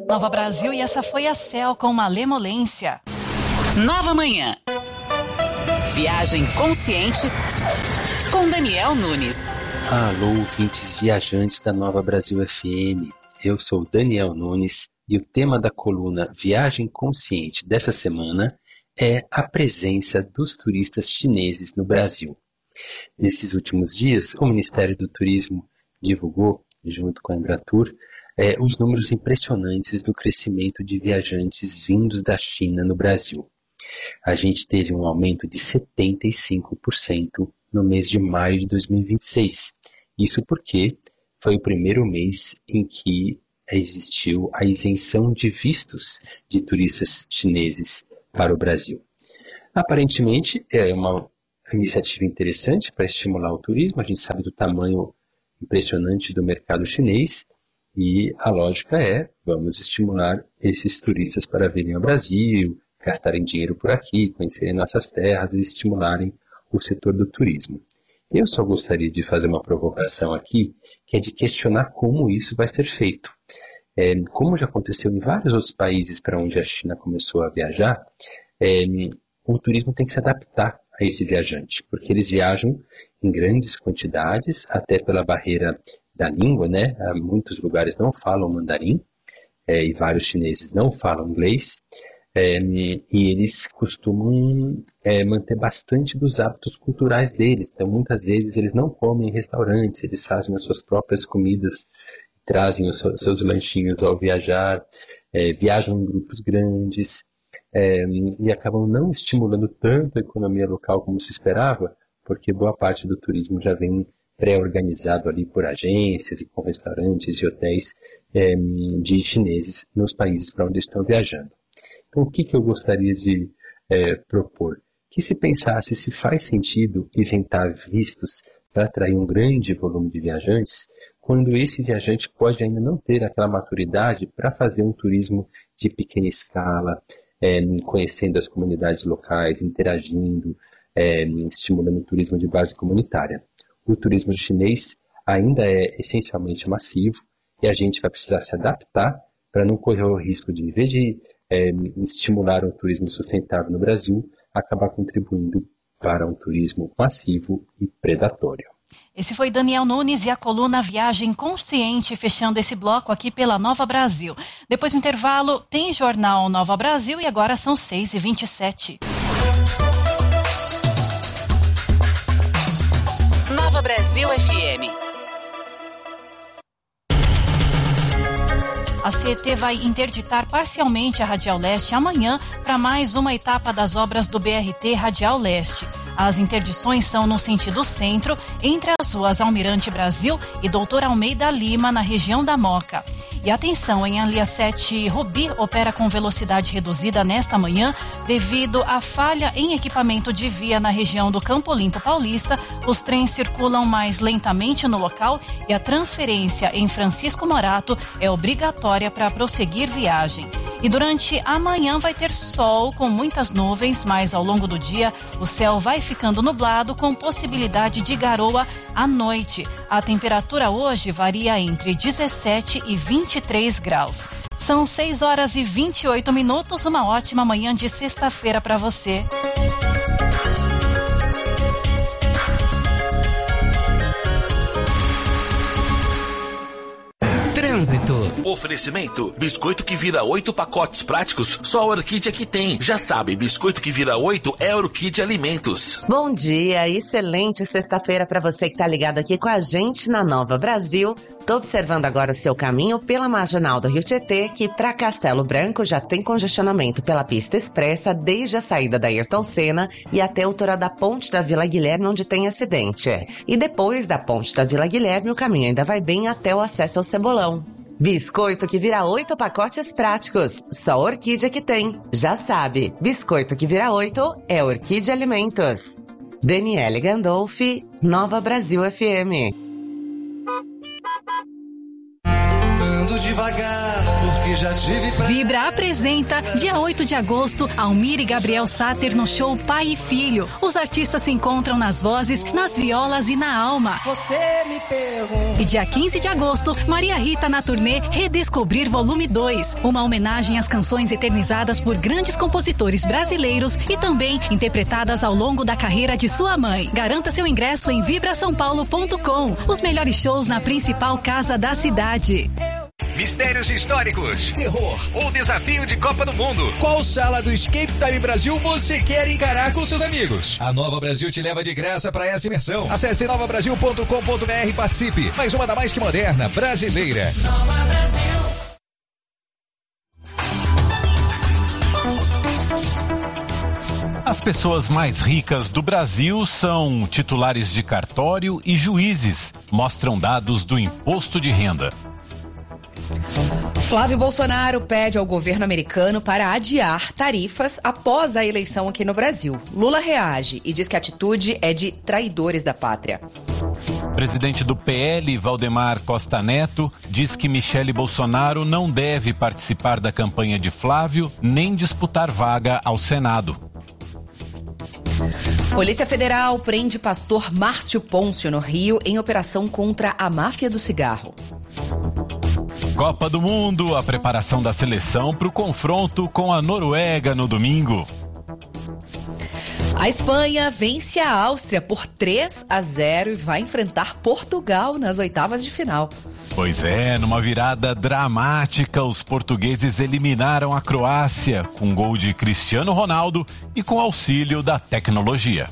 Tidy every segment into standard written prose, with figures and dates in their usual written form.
Nova Brasil, e essa foi a Céu com Malemolência. Nova Manhã. Viagem consciente com Daniel Nunes. Alô, ouvintes viajantes da Nova Brasil FM. Eu sou Daniel Nunes e o tema da coluna Viagem Consciente dessa semana é a presença dos turistas chineses no Brasil. Nesses últimos dias, o Ministério do Turismo divulgou, junto com a Embratur, os números impressionantes do crescimento de viajantes vindos da China no Brasil. A gente teve um aumento de 75% no mês de maio de 2026. Isso porque foi o primeiro mês em que existiu a isenção de vistos de turistas chineses para o Brasil. Aparentemente, é uma iniciativa interessante para estimular o turismo. A gente sabe do tamanho impressionante do mercado chinês e a lógica é: vamos estimular esses turistas para virem ao Brasil, gastarem dinheiro por aqui, conhecerem nossas terras e estimularem o setor do turismo. Eu só gostaria de fazer uma provocação aqui, que é de questionar como isso vai ser feito. Como já aconteceu em vários outros países para onde a China começou a viajar, o turismo tem que se adaptar a esse viajante, porque eles viajam em grandes quantidades, até pela barreira da língua, né? Muitos lugares não falam mandarim, e vários chineses não falam inglês, e eles costumam manter bastante dos hábitos culturais deles. Então, muitas vezes, eles não comem em restaurantes, eles fazem as suas próprias comidas, trazem os seus lanchinhos ao viajar, viajam em grupos grandes, e acabam não estimulando tanto a economia local como se esperava, porque boa parte do turismo já vem pré-organizado ali por agências e com restaurantes e hotéis de chineses nos países para onde estão viajando. Então, o que eu gostaria de propor? Que se pensasse se faz sentido isentar vistos para atrair um grande volume de viajantes, quando esse viajante pode ainda não ter aquela maturidade para fazer um turismo de pequena escala, conhecendo as comunidades locais, interagindo, estimulando o turismo de base comunitária. O turismo chinês ainda é essencialmente massivo e a gente vai precisar se adaptar para não correr o risco de, em vez de estimular um turismo sustentável no Brasil, acabar contribuindo para um turismo massivo e predatório. Esse foi Daniel Nunes e a coluna Viagem Consciente, fechando esse bloco aqui pela Nova Brasil. Depois do intervalo, tem Jornal Nova Brasil e agora são 6h27. Nova Brasil FM. A CET vai interditar parcialmente a Radial Leste amanhã para mais uma etapa das obras do BRT Radial Leste. As interdições são no sentido centro, entre as ruas Almirante Brasil e Doutor Almeida Lima, na região da Moca. E atenção, a linha 7 Rubi opera com velocidade reduzida nesta manhã devido à falha em equipamento de via na região do Campo Limpo Paulista. Os trens circulam mais lentamente no local e a transferência em Francisco Morato é obrigatória para prosseguir viagem. E durante a manhã vai ter sol com muitas nuvens, mas ao longo do dia o céu vai ficando nublado com possibilidade de garoa à noite. A temperatura hoje varia entre 17 e 23 graus. São 6h28, uma ótima manhã de sexta-feira para você. Trânsito. Oferecimento: biscoito que vira 8 pacotes práticos, só a Orquídea que tem. Já sabe, biscoito que vira 8 é Orquídea Alimentos. Bom dia, excelente sexta-feira para você que tá ligado aqui com a gente na Nova Brasil. Tô observando agora o seu caminho pela Marginal do Rio Tietê, que para Castelo Branco já tem congestionamento pela pista expressa desde a saída da Ayrton Senna e até a altura da Ponte da Vila Guilherme, onde tem acidente. E depois da Ponte da Vila Guilherme, o caminho ainda vai bem até o acesso ao Cebolão. Biscoito que vira 8 pacotes práticos, só a Orquídea que tem. Já sabe, biscoito que vira 8 é Orquídea Alimentos. Daniele Gandolfi, Nova Brasil FM. Ando devagar porque que já tive pra... Vibra apresenta, dia 8 de agosto, Almir e Gabriel Sáter no show Pai e Filho. Os artistas se encontram nas vozes, nas violas e na alma. Você me pergunta. E dia 15 de agosto, Maria Rita na turnê Redescobrir Volume 2. Uma homenagem às canções eternizadas por grandes compositores brasileiros e também interpretadas ao longo da carreira de sua mãe. Garanta seu ingresso em vibrasaopaulo.com. Os melhores shows na principal casa da cidade. Mistérios históricos, terror ou desafio de Copa do Mundo. Qual sala do Escape Time Brasil você quer encarar com seus amigos? A Nova Brasil te leva de graça para essa imersão. Acesse novabrasil.com.br e participe. Mais uma da mais que moderna brasileira. Nova Brasil. As pessoas mais ricas do Brasil são titulares de cartório e juízes, mostram dados do imposto de renda. Flávio Bolsonaro pede ao governo americano para adiar tarifas após a eleição aqui no Brasil. Lula reage e diz que a atitude é de traidores da pátria. Presidente do PL, Valdemar Costa Neto, diz que Michele Bolsonaro não deve participar da campanha de Flávio nem disputar vaga ao Senado. Polícia Federal prende pastor Márcio Pôncio no Rio em operação contra a máfia do cigarro. Copa do Mundo, a preparação da seleção para o confronto com a Noruega no domingo. A Espanha vence a Áustria por 3-0 e vai enfrentar Portugal nas oitavas de final. Pois é, numa virada dramática, os portugueses eliminaram a Croácia com gol de Cristiano Ronaldo e com auxílio da tecnologia.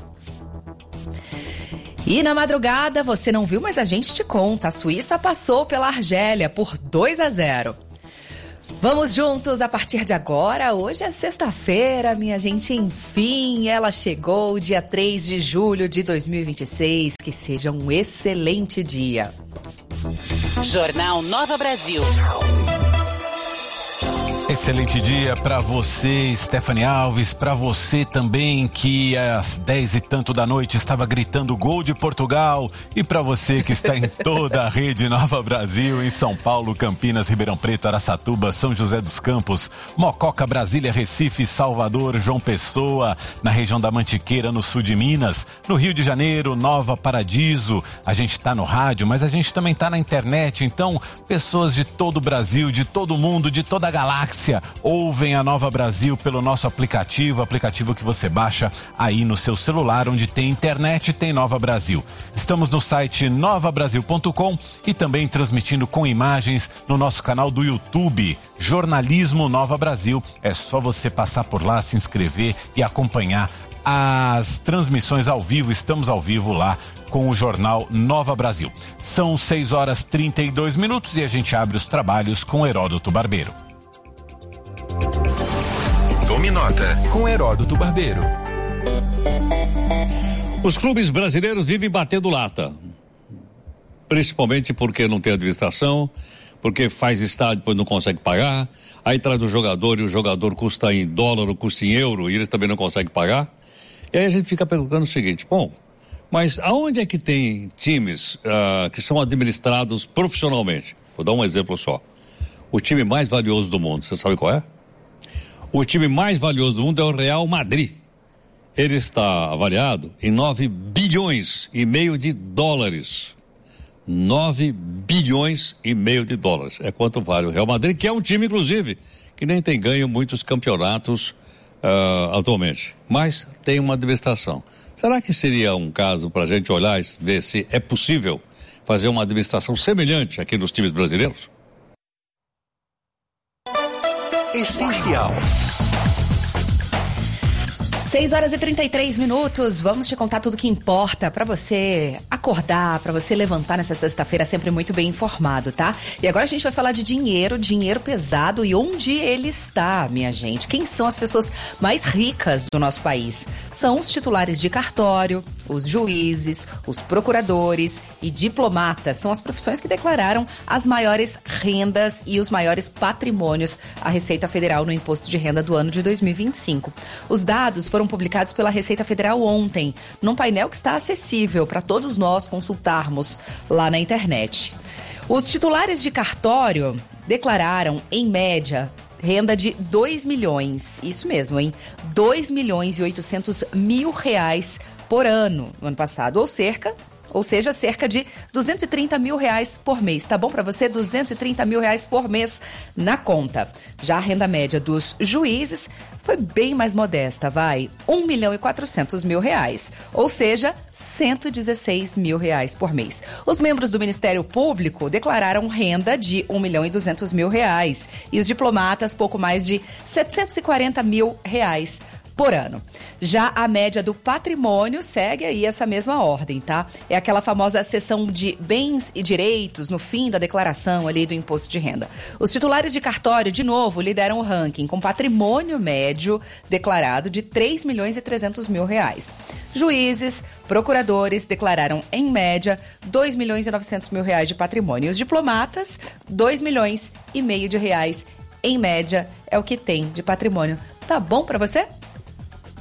E na madrugada, você não viu, mas a gente te conta. A Suíça passou pela Argélia por 2-0. Vamos juntos a partir de agora. Hoje é sexta-feira, minha gente. Enfim, ela chegou, dia 3 de julho de 2026. Que seja um excelente dia. Jornal Nova Brasil. Excelente dia para você, Stephanie Alves, para você também que às 10 e tanto da noite estava gritando gol de Portugal, e para você que está em toda a rede Nova Brasil, em São Paulo, Campinas, Ribeirão Preto, Araçatuba, São José dos Campos, Mococa, Brasília, Recife, Salvador, João Pessoa, na região da Mantiqueira, no sul de Minas, no Rio de Janeiro, Nova Paradiso. A gente está no rádio, mas a gente também está na internet, então pessoas de todo o Brasil, de todo o mundo, de toda a galáxia ouvem a Nova Brasil pelo nosso aplicativo que você baixa aí no seu celular, onde tem internet, tem Nova Brasil. Estamos no site novabrasil.com e também transmitindo com imagens no nosso canal do YouTube, Jornalismo Nova Brasil. É só você passar por lá, se inscrever e acompanhar as transmissões ao vivo. Estamos ao vivo lá com o Jornal Nova Brasil. São 6h32 e a gente abre os trabalhos com Heródoto Barbeiro. Tome nota com Heródoto Barbeiro. Os clubes brasileiros vivem batendo lata, principalmente porque não tem administração, porque faz estádio depois não consegue pagar, aí traz o jogador e o jogador custa em dólar ou custa em euro e eles também não conseguem pagar. E aí a gente fica perguntando o seguinte: bom, mas aonde é que tem times que são administrados profissionalmente? Vou dar um exemplo só. O time mais valioso do mundo, você sabe qual é? O time mais valioso do mundo é o Real Madrid. Ele está avaliado em 9 bilhões e meio de dólares. 9 bilhões e meio de dólares. É quanto vale o Real Madrid, que é um time, inclusive, que nem tem ganho muitos campeonatos atualmente. Mas tem uma administração. Será que seria um caso para a gente olhar e ver se é possível fazer uma administração semelhante aqui nos times brasileiros? Essencial. 6h33, vamos te contar tudo que importa pra você acordar, pra você levantar nessa sexta-feira sempre muito bem informado, tá? E agora a gente vai falar de dinheiro pesado e onde ele está, minha gente. Quem são as pessoas mais ricas do nosso país? São os titulares de cartório, os juízes, os procuradores e diplomatas. São as profissões que declararam as maiores rendas e os maiores patrimônios à Receita Federal no Imposto de Renda do ano de 2025. Os dados foram publicados pela Receita Federal ontem, num painel que está acessível para todos nós consultarmos lá na internet. Os titulares de cartório declararam, em média, renda de 2 milhões. Isso mesmo, hein? 2.800.000 reais por ano no ano passado, ou seja, cerca de 230 mil reais por mês. Tá bom para você? 230 mil reais por mês na conta. Já a renda média dos juízes foi bem mais modesta, vai. 1.400.000 reais, ou seja, 116 mil reais por mês. Os membros do Ministério Público declararam renda de 1.200.000 reais e os diplomatas pouco mais de 740 mil reais por ano. Já a média do patrimônio segue aí essa mesma ordem, tá? É aquela famosa seção de bens e direitos no fim da declaração ali do imposto de renda. Os titulares de cartório, de novo, lideram o ranking com patrimônio médio declarado de 3.300.000 reais. Juízes, procuradores declararam, em média, 2.900.000 reais de patrimônio. E os diplomatas, 2,5 milhões de reais, em média, é o que tem de patrimônio. Tá bom pra você?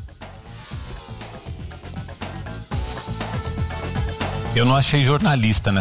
Eu não achei jornalista, né?